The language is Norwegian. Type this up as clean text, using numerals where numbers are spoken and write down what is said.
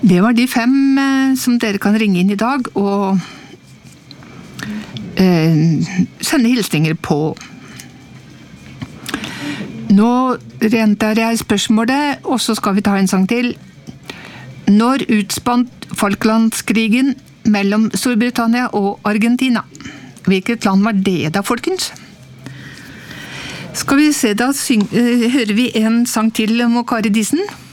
Det var de 5 som dere kan ringe inn i dag og sende hilsninger på. Nå gjentar jeg spørsmålet, og så skal vi ta en sang til. Når utspant Falklandskrigen mellom Storbritannia og Argentina? Hvilket land var det da, folkens? Skal vi se da, hører vi en sang til om Kari Diesen?